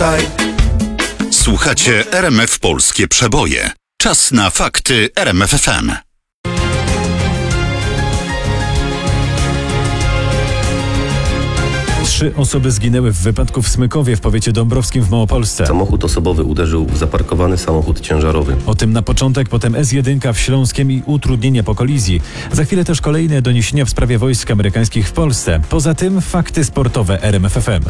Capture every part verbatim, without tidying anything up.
Słuchacie R M F Polskie Przeboje. Czas na fakty R M F F M. Trzy osoby zginęły w wypadku w Smykowie w powiecie dąbrowskim w Małopolsce. Samochód osobowy uderzył w zaparkowany samochód ciężarowy. O tym na początek, potem S jeden w Śląskiem i utrudnienia po kolizji. Za chwilę też kolejne doniesienia w sprawie wojsk amerykańskich w Polsce. Poza tym fakty sportowe R M F F M.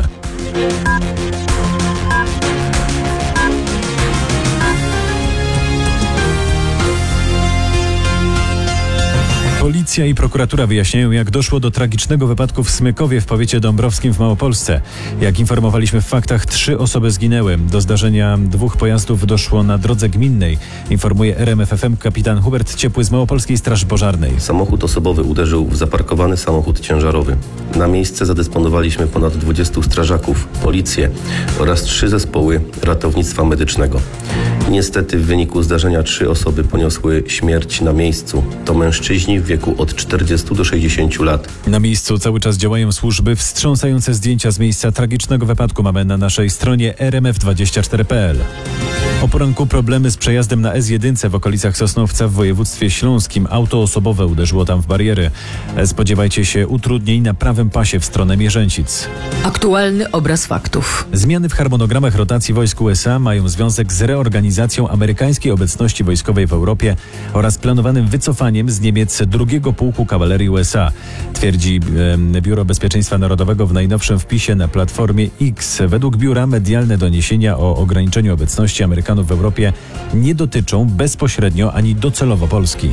Policja i prokuratura wyjaśniają, jak doszło do tragicznego wypadku w Smykowie w powiecie dąbrowskim w Małopolsce. Jak informowaliśmy w faktach, trzy osoby zginęły. Do zdarzenia dwóch pojazdów doszło na drodze gminnej, informuje R M F F M kapitan Hubert Ciepły z Małopolskiej Straży Pożarnej. Samochód osobowy uderzył w zaparkowany samochód ciężarowy. Na miejsce zadysponowaliśmy ponad dwudziestu strażaków, policję oraz trzy zespoły ratownictwa medycznego. Niestety w wyniku zdarzenia trzy osoby poniosły śmierć na miejscu. To mężczyźni w wieku od czterdziestu do sześćdziesięciu lat. Na miejscu cały czas działają służby. Wstrząsające zdjęcia z miejsca tragicznego wypadku mamy na naszej stronie r m f dwadzieścia cztery kropka p l. O poranku problemy z przejazdem na S jeden w okolicach Sosnowca w województwie śląskim. Auto osobowe uderzyło tam w bariery. Spodziewajcie się utrudnień na prawym pasie w stronę Mierzęcic. Aktualny obraz faktów. Zmiany w harmonogramach rotacji wojsk U S A mają związek z reorganizacją amerykańskiej obecności wojskowej w Europie oraz planowanym wycofaniem z Niemiec drugiego pułku kawalerii U S A, twierdzi e, Biuro Bezpieczeństwa Narodowego w najnowszym wpisie na platformie X. Według biura medialne doniesienia o ograniczeniu obecności Amerykanów w Europie nie dotyczą bezpośrednio ani docelowo Polski.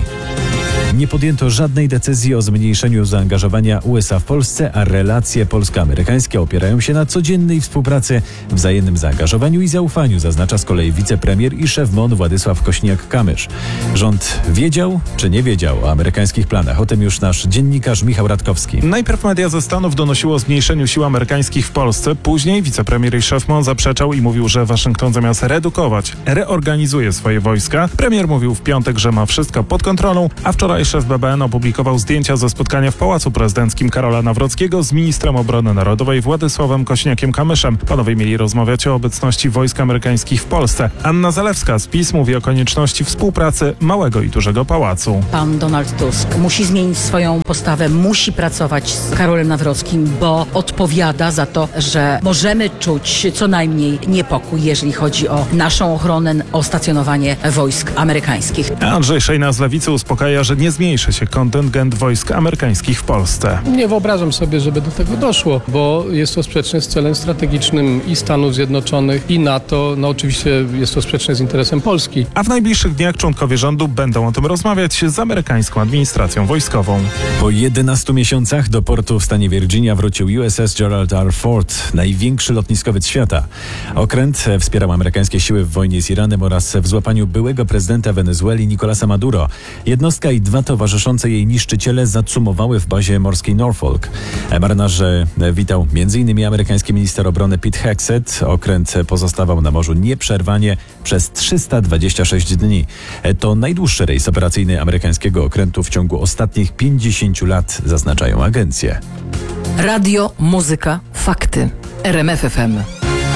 Nie podjęto żadnej decyzji o zmniejszeniu zaangażowania U S A w Polsce, a relacje polsko-amerykańskie opierają się na codziennej współpracy, wzajemnym zaangażowaniu i zaufaniu, zaznacza z kolei wicepremier i szef M O N Władysław Kośniak-Kamysz. Rząd wiedział czy nie wiedział o amerykańskich planach? O tym już nasz dziennikarz Michał Radkowski. Najpierw media ze Stanów donosiło o zmniejszeniu sił amerykańskich w Polsce. Później wicepremier i szef M O N zaprzeczał i mówił, że Waszyngton zamiast redukować, reorganizuje swoje wojska. Premier mówił w piątek, że ma wszystko pod kontrolą, a wczoraj szef B B N opublikował zdjęcia ze spotkania w Pałacu Prezydenckim Karola Nawrockiego z ministrem obrony narodowej Władysławem Kośniakiem-Kamyszem. Panowie mieli rozmawiać o obecności wojsk amerykańskich w Polsce. Anna Zalewska z PiS mówi o konieczności współpracy małego i dużego pałacu. Pan Donald Tusk musi zmienić swoją postawę, musi pracować z Karolem Nawrockim, bo odpowiada za to, że możemy czuć co najmniej niepokój, jeżeli chodzi o naszą ochronę, o stacjonowanie wojsk amerykańskich. Andrzej Szejna z Lewicy uspokaja, że nie zmniejszy się kontyngent wojsk amerykańskich w Polsce. Nie wyobrażam sobie, żeby do tego doszło, bo jest to sprzeczne z celem strategicznym i Stanów Zjednoczonych, i NATO. No oczywiście jest to sprzeczne z interesem Polski. A w najbliższych dniach członkowie rządu będą o tym rozmawiać z amerykańską administracją wojskową. Po jedenastu miesiącach do portu w stanie Virginia wrócił U S S Gerald R. Ford, największy lotniskowiec świata. Okręt wspierał amerykańskie siły w wojnie z Iranem oraz w złapaniu byłego prezydenta Wenezueli Nicolasa Maduro. Jednostka i dwa towarzyszące jej niszczyciele zacumowały w bazie morskiej Norfolk. Marynarze witał między innymi amerykański minister obrony Pete Hegseth. Okręt pozostawał na morzu nieprzerwanie przez trzysta dwadzieścia sześć dni. To najdłuższy rejs operacyjny amerykańskiego okrętu w ciągu ostatnich pięćdziesięciu lat, zaznaczają agencje. Radio, muzyka, fakty. R M F F M.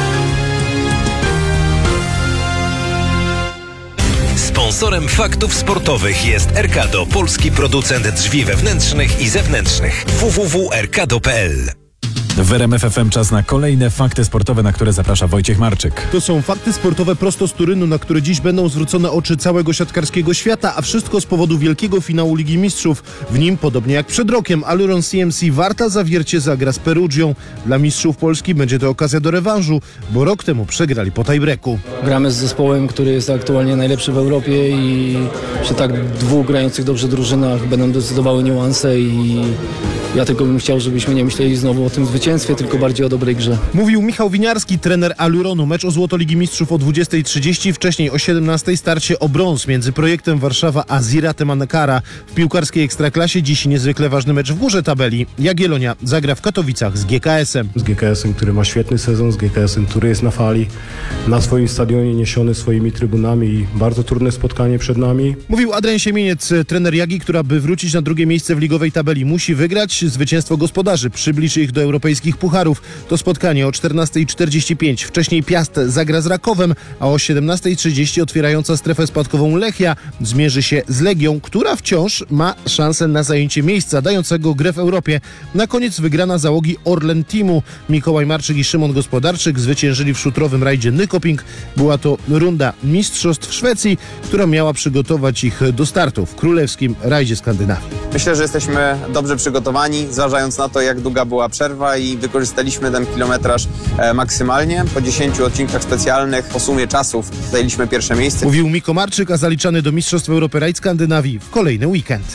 Sponsorem faktów sportowych jest Erkado, polski producent drzwi wewnętrznych i zewnętrznych. w w w kropka erkado kropka p l. W R M F F M czas na kolejne fakty sportowe, na które zaprasza Wojciech Marczyk. To są fakty sportowe prosto z Turynu, na które dziś będą zwrócone oczy całego siatkarskiego świata, a wszystko z powodu wielkiego finału Ligi Mistrzów. W nim, podobnie jak przed rokiem, Aluron C M C Warta Zawiercie zagra z Perugią. Dla mistrzów Polski będzie to okazja do rewanżu, bo rok temu przegrali po tiebreaku. Gramy z zespołem, który jest aktualnie najlepszy w Europie i przy tak dwóch grających dobrze drużynach będą decydowały niuanse i ja tylko bym chciał, żebyśmy nie myśleli znowu o tym zwycięstwie, tylko bardziej o dobrej grze. Mówił Michał Winiarski, trener Aluronu. Mecz o złoto Ligi Mistrzów o dwudziestej trzydzieści, wcześniej o siedemnastej starcie o brąz między Projektem Warszawa a Ziratem Ankara. W piłkarskiej Ekstraklasie dziś niezwykle ważny mecz w górze tabeli. Jagiellonia zagra w Katowicach z G K S-em. Z G K S-em, który ma świetny sezon, z G K S-em, który jest na fali, na swoim stadionie niesiony swoimi trybunami i bardzo trudne spotkanie przed nami. Mówił Adrian Siemieniec, trener Jagi, która by wrócić na drugie miejsce w ligowej tabeli musi wygrać. odebrać zwycięstwo gospodarzy, przybliży ich do europejskich pucharów. To spotkanie o czternasta czterdzieści pięć. Wcześniej Piast zagra z Rakowem, a o siedemnasta trzydzieści otwierająca strefę spadkową Lechia zmierzy się z Legią, która wciąż ma szansę na zajęcie miejsca dającego grę w Europie. Na koniec wygrana załogi Orlen Teamu. Mikołaj Marczyk i Szymon Gospodarczyk zwyciężyli w szutrowym rajdzie Nykoping. Była to runda mistrzostw Szwecji, która miała przygotować ich do startu w królewskim rajdzie Skandynawii. Myślę, że jesteśmy dobrze przygotowani, zważając na to, jak długa była przerwa i wykorzystaliśmy ten kilometraż e, maksymalnie. Po dziesięciu odcinkach specjalnych, po sumie czasów zajęliśmy pierwsze miejsce. Mówił Miko Marczyk, a zaliczany do Mistrzostw Europy rajd Skandynawii w kolejny weekend.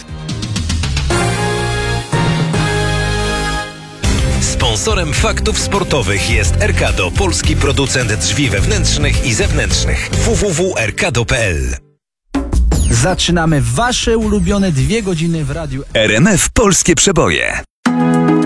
Sponsorem faktów sportowych jest Erkado, polski producent drzwi wewnętrznych i zewnętrznych. w w w kropka erkado kropka p l. Zaczynamy wasze ulubione dwie godziny w radiu R M F Polskie Przeboje.